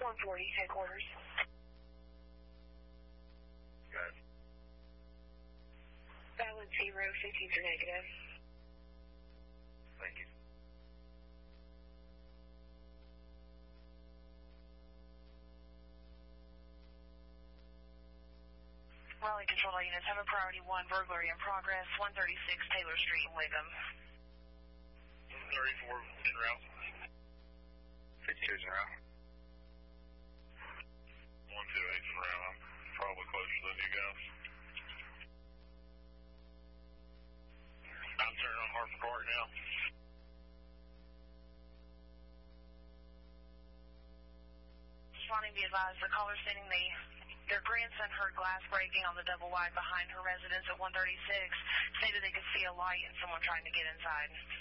140, headquarters. Good. Valid 0, 15s are negative. Thank you. Raleigh control units have a priority 1 burglary in progress, 136 Taylor Street in Wiggum. 34 en route. 52's en route. 128's en route. I'm probably closer than you guys. I'm turning on Harper Park now. Responding, be advised, the caller stating their grandson heard glass breaking on the double wide behind her residence at 136, stated they could see a light and someone trying to get inside.